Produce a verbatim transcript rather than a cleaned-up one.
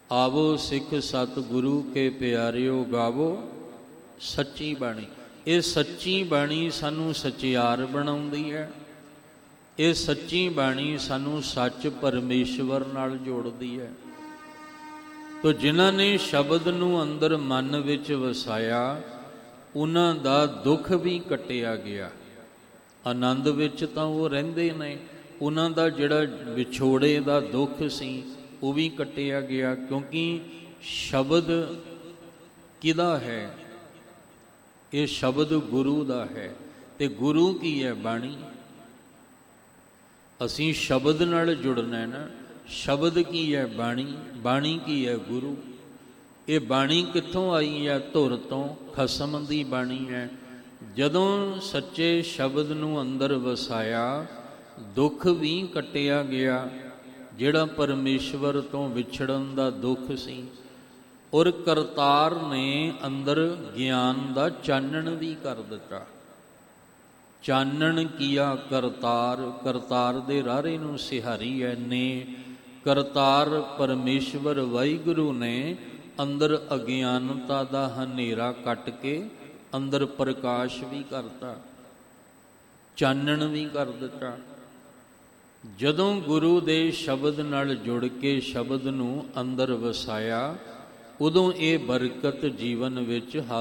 ਆਵੋ ਸਿੱਖ ਸਤ ਗੁਰੂ ਕੇ ਪਿਆਰਿਓ ਗਾਵੋ ਸੱਚੀ ਬਾਣੀ। ਇਹ ਸੱਚੀ ਬਾਣੀ ਸਾਨੂੰ ਸੱਚਿਆਰ ਬਣਾਉਂਦੀ ਹੈ। ਇਹ ਸੱਚੀ ਬਾਣੀ ਸਾਨੂੰ ਸੱਚ ਪਰਮੇਸ਼ਵਰ ਨਾਲ ਜੋੜਦੀ ਹੈ। ਤੋ ਜਿਨ੍ਹਾਂ ਨੇ ਸ਼ਬਦ ਨੂੰ ਅੰਦਰ ਮਨ ਵਿੱਚ ਵਸਾਇਆ ਉਹਨਾਂ ਦਾ ਦੁੱਖ ਵੀ ਕੱਟਿਆ ਗਿਆ। ਆਨੰਦ ਵਿੱਚ ਤਾਂ ਉਹ ਰਹਿੰਦੇ ਨੇ, ਉਹਨਾਂ ਦਾ ਜਿਹੜਾ ਵਿਛੋੜੇ ਦਾ ਦੁੱਖ ਸੀ ਉਹ ਵੀ ਕੱਟਿਆ ਗਿਆ, ਕਿਉਂਕਿ ਸ਼ਬਦ ਕਿਹਦਾ ਹੈ? ਇਹ ਸ਼ਬਦ ਗੁਰੂ ਦਾ ਹੈ। ਤੇ ਗੁਰੂ ਕੀ ਹੈ? ਬਾਣੀ। ਅਸੀਂ ਸ਼ਬਦ ਨਾਲ ਜੁੜਨਾ ਨਾ। ਸ਼ਬਦ ਕੀ ਹੈ? ਬਾਣੀ। ਬਾਣੀ ਕੀ ਹੈ? ਗੁਰੂ। ਇਹ ਬਾਣੀ ਕਿੱਥੋਂ ਆਈ ਹੈ? ਧੁਰ ਤੋਂ, ਖਸਮ ਦੀ ਬਾਣੀ ਹੈ। ਜਦੋਂ ਸੱਚੇ ਸ਼ਬਦ ਨੂੰ ਅੰਦਰ ਵਸਾਇਆ ਦੁੱਖ ਵੀ ਕੱਟਿਆ ਗਿਆ, ਜਿਹੜਾ ਪਰਮੇਸ਼ਵਰ ਤੋਂ ਵਿਛੜਨ ਦਾ ਦੁੱਖ ਸੀ। ਔਰ ਕਰਤਾਰ ਨੇ ਅੰਦਰ ਗਿਆਨ ਦਾ ਚਾਨਣ ਵੀ ਕਰ ਦਿੱਤਾ। ਚਾਨਣ ਕੀਆ ਕਰਤਾਰ, ਕਰਤਾਰ ਦੇ ਰਾਰੇ ਨੂੰ ਸਿਹਾਰੀ ਹੈ ਨੇ। ਕਰਤਾਰ ਪਰਮੇਸ਼ਵਰ ਵਾਹਿਗੁਰੂ ਨੇ ਅੰਦਰ ਅਗਿਆਨਤਾ ਦਾ ਹਨੇਰਾ ਕੱਟ ਕੇ ਅੰਦਰ ਪ੍ਰਕਾਸ਼ ਵੀ ਕਰਤਾ, ਚਾਨਣ ਵੀ ਕਰ ਦਿੱਤਾ। ਜਦੋਂ ਗੁਰੂ ਦੇ ਸ਼ਬਦ ਨਾਲ ਜੁੜ ਕੇ ਸ਼ਬਦ ਨੂੰ ਅੰਦਰ ਵਸਾਇਆ, ਉਦੋਂ ਇਹ ਬਰਕਤ ਜੀਵਨ ਵਿੱਚ